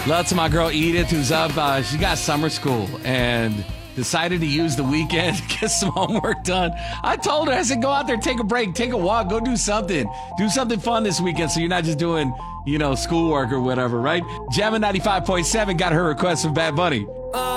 Love to my girl Edith, who's up. She got summer school and decided to use the weekend to get some homework done. I told her, I said, go out there, take a break, take a walk, go do something. Do something fun this weekend so you're not just doing, schoolwork or whatever, right? Jammin' 95.7 got her request from Bad Bunny.